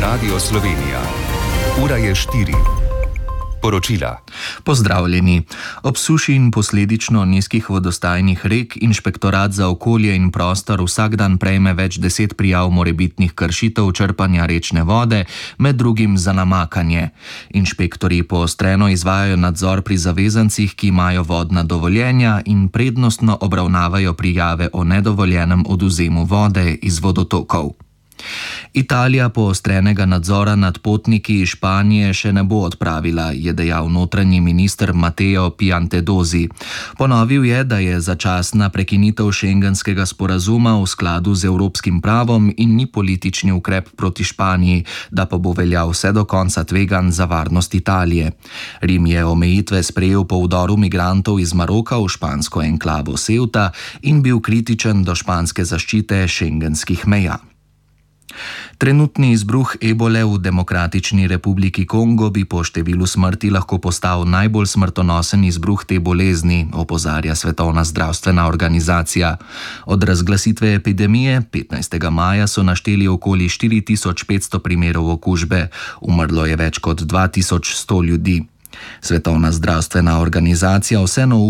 Radio Slovenija. Ura je 4. Poročila. Pozdravljeni. Ob suši in posledično nizkih vodostajnih rek Inšpektorat za okolje in prostor vsak dan prejme več 10 prijav morebitnih kršitev črpanja rečne vode, med drugim za namakanje. Inšpektorji poostreno izvajajo nadzor pri zavezancih, ki imajo vodna dovoljenja, in prednostno obravnavajo prijave o nedovoljenem odvzemu vode iz vodotokov. Italija poostrenega nadzora nad potniki iz Španije še ne bo odpravila, je dejal notranji minister Matteo Piantedosi. Ponovil je, da je začasna prekinitev šengenskega sporazuma v skladu z evropskim pravom in ni politični ukrep proti Španiji, da pa bo veljal vse do konca tvegan za varnost Italije. Rim je omejitve sprejel po vdoru migrantov iz Maroka v špansko enklavo Ceuta in bil kritičen do španske zaščite šengenskih meja. Trenutni izbruh ebole v Demokratični republiki Kongo bi po številu smrti lahko postal najbolj smrtonosen izbruh te bolezni, opozarja Svetovna zdravstvena organizacija. Od razglasitve epidemije 15. maja so našteli okoli 4500 primerov okužbe, umrlo je več kot 2100 ljudi. Svetovna zdravstvena organizacija vseeno